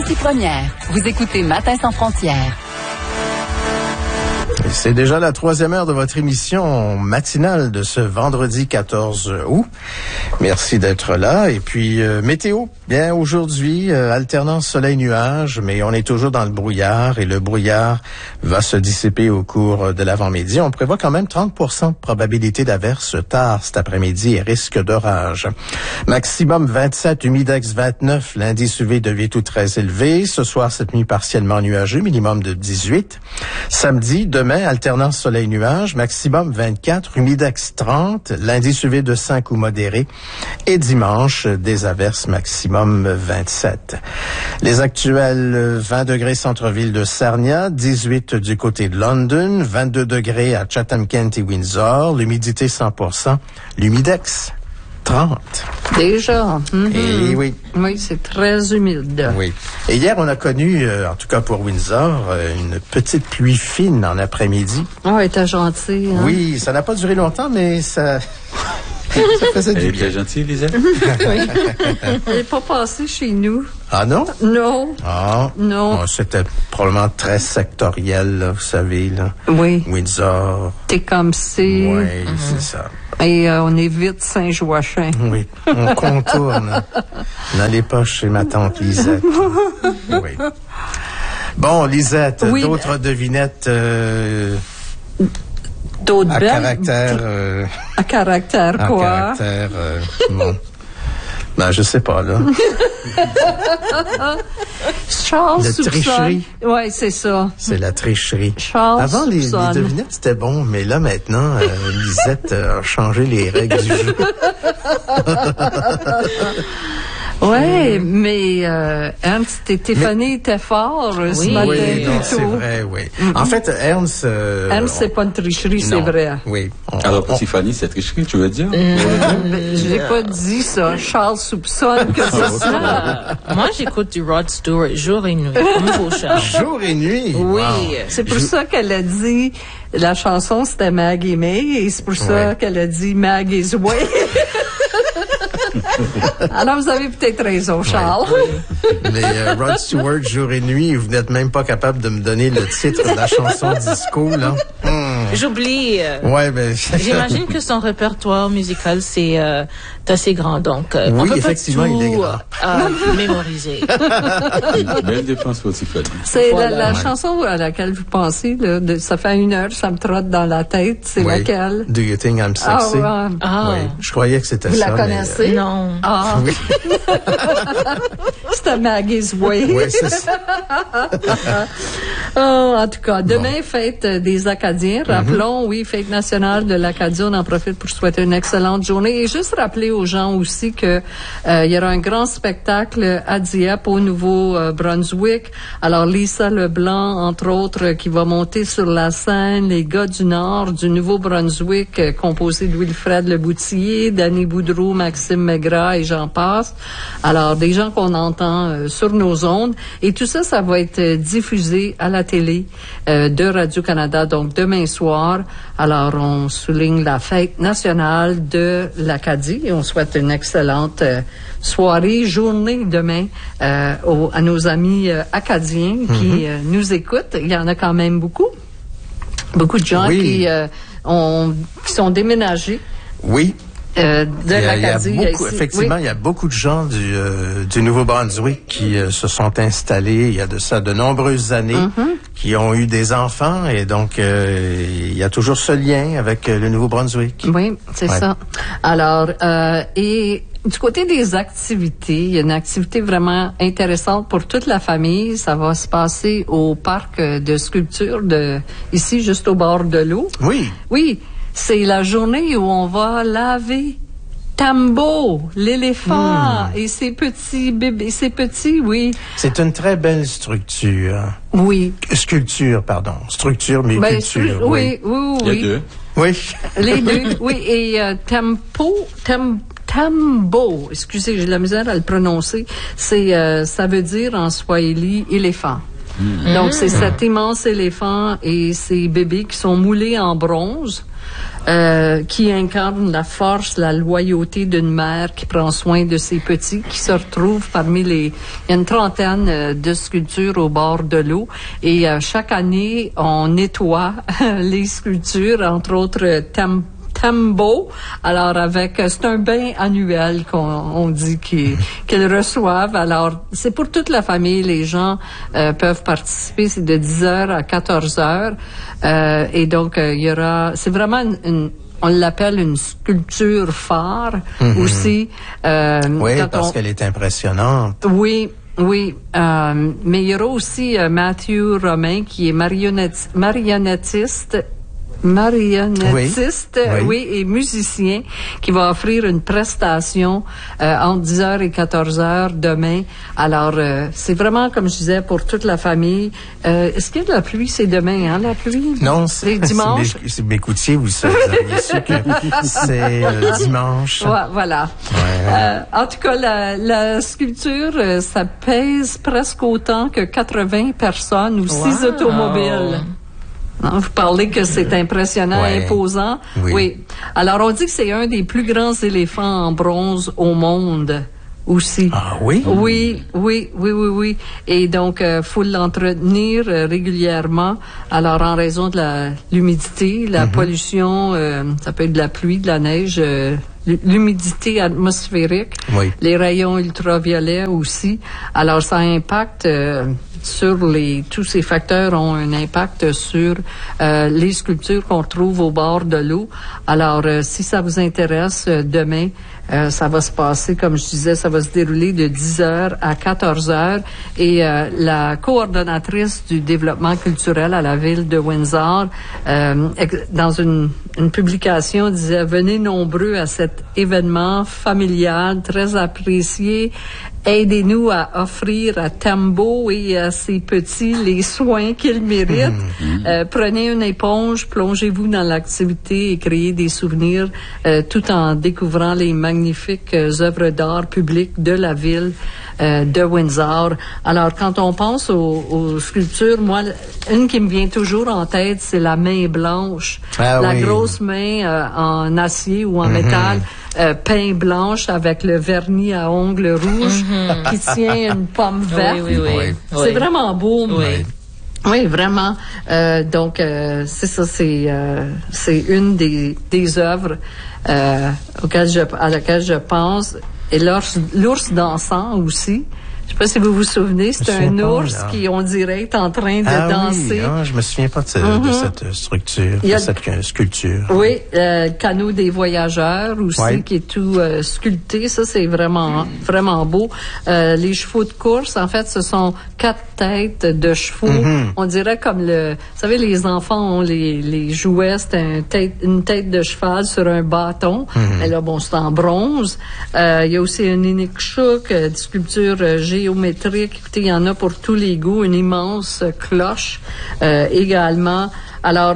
Cathy Première. Vous écoutez Matin sans frontières. C'est déjà la 3e heure de votre émission matinale de ce vendredi 14 août. Merci d'être là. Et puis, météo. Bien, aujourd'hui, alternance soleil-nuage, mais on est toujours dans le brouillard et le brouillard va se dissiper au cours de l'avant-midi. On prévoit quand même 30% de probabilité d'averse tard cet après-midi et risque d'orage. Maximum 27, humidex 29, l'indice UV devient tout très élevé. Ce soir, cette nuit partiellement nuageux, minimum de 18. Samedi, demain, alternance soleil-nuage, maximum 24, humidex 30, l'indice UV de 5 ou modéré. Et dimanche, des averses maximum 27. Les actuels 20 degrés centre-ville de Sarnia, 18 du côté de London, 22 degrés à Chatham-Kent et Windsor, l'humidité 100%, l'humidex 30. Déjà. Et oui. Oui, c'est très humide. Oui. Et hier, on a connu, en tout cas pour Windsor, une petite pluie fine en après-midi. Ah, elle était gentille. Hein? Oui, ça n'a pas duré longtemps, mais ça... ça faisait du bien. Elle est bien gentille, Lisette. Oui. Elle n'est pas passée chez nous. Ah non? Non. Ah. Non. Oh, c'était probablement très sectoriel, là, vous savez, là. Oui. Windsor. Tecumseh. Oui, c'est ça. Et on évite Saint-Joachim. Oui, on contourne. N'allez pas chez ma tante Lisette. Oui. Bon, Lisette, oui. D'autres devinettes d'autres à belles? Caractère... À caractère quoi? À caractère... bon. Ben, je sais pas, là. Charles La soupçonne. tricherie. Oui, c'est ça. C'est la tricherie. Charles Avant, les soupçonne. devinettes, c'était bon, mais là, maintenant, Lisette a changé les règles du jeu. Oui, mais Ernst et Tiffany étaient forts ce matin. Oui, non, plus c'est tôt. vrai, oui. En fait, Ernst... Ernst, c'est pas une tricherie, c'est non. vrai. Oui. Alors, pour Tiffany, c'est tricherie, tu veux dire? Je n'ai pas dit ça. Charles soupçonne que c'est ça. Moi, j'écoute du Rod Stewart jour et nuit. Comme vos chats. Jour et nuit. Oui. Wow. C'est pour ça qu'elle a dit, la chanson c'était Mag et May, et c'est pour ça qu'elle a dit Mag is way. Alors, vous avez peut-être raison, Charles. Mais Rod Stewart, jour et nuit, vous n'êtes même pas capable de me donner le titre de la chanson disco, là. J'oublie. Ouais, ben... J'imagine que son répertoire musical, c'est assez grand. Donc, on oui, peut effectivement, pas tout, il est grand. mémoriser. Belle défense pour Tiffany. C'est Voilà. la chanson à laquelle vous pensez, là, ça fait 1 heure, ça me trotte dans la tête. C'est laquelle? Do you think I'm Ah, sexy? ouais. Oui, je croyais que c'était Vous ça. la connaissez? Non. Ah, Oui, c'était Maggie's Way. oui, c'est ça. Oh, en tout cas, demain, fête des Acadiens. Rappelons, oui, fête nationale de l'Acadie. On en profite pour souhaiter une excellente journée. Et juste rappeler aux gens aussi que il y aura un grand spectacle à Dieppe au Nouveau-Brunswick. Alors, Lisa Leblanc, entre autres, qui va monter sur la scène. Les gars du Nord, du Nouveau-Brunswick, composés de Wilfred Leboutillier, Danny Boudreau, Maxime Maigrat et j'en passe. Alors, des gens qu'on entend sur nos ondes. Et tout ça, ça va être diffusé à la télé de Radio-Canada, donc demain soir. Alors, on souligne la fête nationale de l'Acadie et on souhaite une excellente soirée, journée demain à nos amis acadiens qui nous écoutent. Il y en a quand même beaucoup. Beaucoup de gens qui sont déménagés. Oui. De l'Acadie. Effectivement, il y a beaucoup de gens du Nouveau-Brunswick qui se sont installés il y a de ça de nombreuses années, qui ont eu des enfants et donc il y a toujours ce lien avec le Nouveau-Brunswick. Oui, c'est ça. Alors, et du côté des activités, il y a une activité vraiment intéressante pour toute la famille. Ça va se passer au parc de sculpture ici, juste au bord de l'eau. Oui. Oui. C'est la journée où on va laver Tambo, l'éléphant, et ses petits bébés, oui. C'est une très belle structure. Oui. Sculpture, pardon. Structure, mais culture. Oui. Il y a deux. Oui. Les deux, oui. Et Tambo, excusez, j'ai de la misère à le prononcer. Ça veut dire en swahili éléphant. Donc, c'est cet immense éléphant et ses bébés qui sont moulés en bronze. qui incarne la force, la loyauté d'une mère qui prend soin de ses petits, qui se retrouvent parmi il y a une trentaine de sculptures au bord de l'eau. Et chaque année, on nettoie les sculptures, entre autres Tembo. Alors c'est un bain annuel qu'on dit qu'ils reçoivent. Alors c'est pour toute la famille, les gens peuvent participer, c'est de 10h à 14h. Et donc il y aura, c'est vraiment on l'appelle une sculpture phare aussi. Oui, parce qu'elle est impressionnante. Oui. Mais il y aura aussi Mathieu Romain qui est marionnettiste, oui, et musicien, qui va offrir une prestation entre 10h et 14h demain. Alors, c'est vraiment, comme je disais, pour toute la famille. Est-ce qu'il y a de la pluie? C'est demain, hein, la pluie? Non, c'est dimanche. C'est Bécoutier, vous savez su que c'est dimanche. Ouais, voilà. Ouais. En tout cas, la sculpture, ça pèse presque autant que 80 personnes ou 6 automobiles. Non, vous parlez que c'est impressionnant, imposant. Oui. Alors, on dit que c'est un des plus grands éléphants en bronze au monde aussi. Ah oui? Oui. Et donc, faut l'entretenir régulièrement. Alors, en raison de l'humidité, la pollution, ça peut être de la pluie, de la neige, l'humidité atmosphérique, les rayons ultraviolets aussi. Alors, ça impacte sur tous ces facteurs ont un impact sur les sculptures qu'on trouve au bord de l'eau. Alors, si ça vous intéresse, demain, ça va se passer, comme je disais, ça va se dérouler de 10h à 14h. Et la coordonnatrice du développement culturel à la ville de Windsor, dans une publication, disait « Venez nombreux à cet événement familial très apprécié. Aidez-nous à offrir à Tembo et à ses petits les soins qu'ils méritent. Prenez une éponge, plongez-vous dans l'activité et créez des souvenirs tout en découvrant les magnifiques œuvres d'art publiques de la ville de Windsor. » Alors, quand on pense aux sculptures, moi, une qui me vient toujours en tête, c'est la main blanche. Grosse main en acier ou en métal. Peint blanche avec le vernis à ongles rouges qui tient une pomme verte. Oui. C'est vraiment beau. Oui, vraiment. Donc, c'est ça, c'est une des œuvres à laquelle je pense. Et l'ours dansant aussi. Je sais pas si vous vous souvenez, c'est un ours qui, on dirait, est en train de danser. Oui, je me souviens pas de cette structure, de cette sculpture. Oui, canot des voyageurs aussi, qui est tout sculpté. Ça, c'est vraiment beau. Les chevaux de course, en fait, ce sont 4 têtes de chevaux. On dirait comme vous savez, les enfants ont les jouets, c'est une tête de cheval sur un bâton. Et là, c'est en bronze. Il y a aussi un Inukshuk, des sculptures géométrique. Écoutez, il y en a pour tous les goûts. Une immense cloche également. Alors,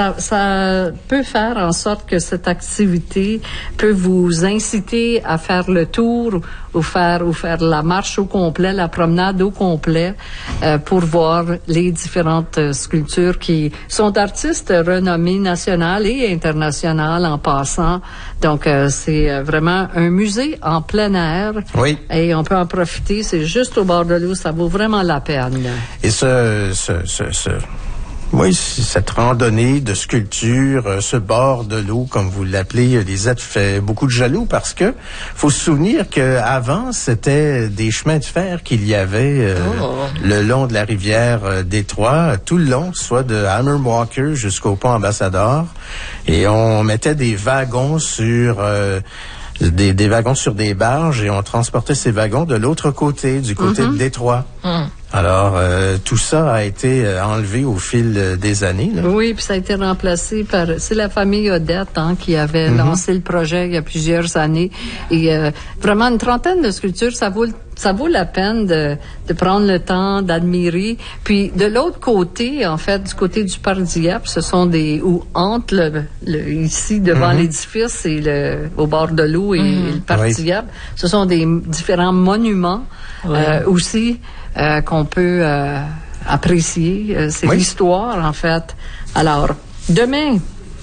ça peut faire en sorte que cette activité peut vous inciter à faire le tour ou faire la marche au complet, la promenade au complet, pour voir les différentes sculptures qui sont d'artistes renommés national et international en passant. Donc, c'est vraiment un musée en plein air. Oui. Et on peut en profiter. C'est juste au bord de l'eau. Ça vaut vraiment la peine. Et cette randonnée de sculpture, ce bord de l'eau, comme vous l'appelez, Lisette, fait beaucoup de jaloux parce que faut se souvenir que avant c'était des chemins de fer qu'il y avait le long de la rivière Détroit, tout le long, soit de Hammerwalker jusqu'au pont Ambassador, et on mettait des wagons sur des wagons sur des barges et on transportait ces wagons de l'autre côté, du côté de Détroit. Alors, tout ça a été enlevé au fil des années. Là. Oui, puis ça a été remplacé c'est la famille Odette qui avait lancé le projet il y a plusieurs années. Et vraiment, une trentaine de sculptures, ça vaut la peine de prendre le temps d'admirer. Puis, de l'autre côté, en fait, du côté du parc Dieppe, ce sont entre ici, devant l'édifice et au bord de l'eau et le parc Dieppe, ce sont des différents monuments aussi qu'on peut apprécier. C'est l'histoire, en fait. Alors, demain,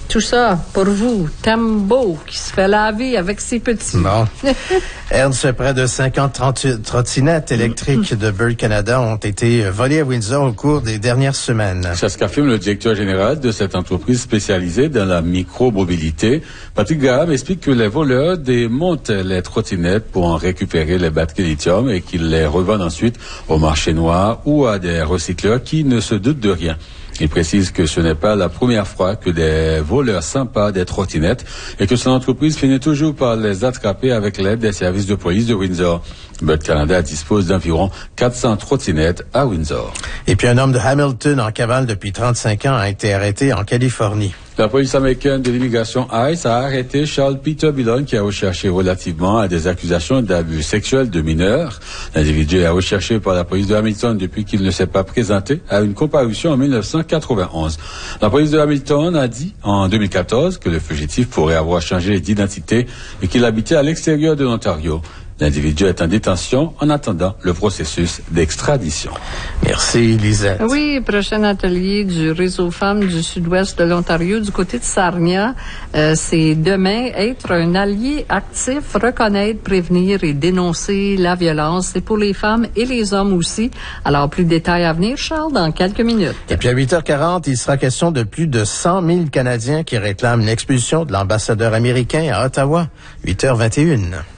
Tout ça pour vous, Tembo, qui se fait laver avec ses petits. Bon. Ernst, près de 50 trottinettes électriques de Bird Canada ont été volées à Windsor au cours des dernières semaines. C'est ce qu'affirme le directeur général de cette entreprise spécialisée dans la micromobilité. Patrick Graham explique que les voleurs démontent les trottinettes pour en récupérer les batteries lithium et qu'ils les revendent ensuite au marché noir ou à des recycleurs qui ne se doutent de rien. Il précise que ce n'est pas la première fois que des voleurs s'emparent des trottinettes et que son entreprise finit toujours par les attraper avec l'aide des services de police de Windsor. Bird Canada dispose d'environ 400 trottinettes à Windsor. Et puis un homme de Hamilton en cavale depuis 35 ans a été arrêté en Californie. La police américaine de l'immigration ICE a arrêté Charles Peter Billon qui est recherché relativement à des accusations d'abus sexuels de mineurs. L'individu est recherché par la police de Hamilton depuis qu'il ne s'est pas présenté à une comparution en 1991. La police de Hamilton a dit en 2014 que le fugitif pourrait avoir changé d'identité et qu'il habitait à l'extérieur de l'Ontario. L'individu est en détention en attendant le processus d'extradition. Merci, Lisette. Oui, prochain atelier du Réseau Femmes du Sud-Ouest de l'Ontario, du côté de Sarnia. C'est demain, être un allié actif, reconnaître, prévenir et dénoncer la violence. C'est pour les femmes et les hommes aussi. Alors, plus de détails à venir, Charles, dans quelques minutes. Et puis à 8h40, il sera question de plus de 100 000 Canadiens qui réclament l'expulsion de l'ambassadeur américain à Ottawa. 8h21.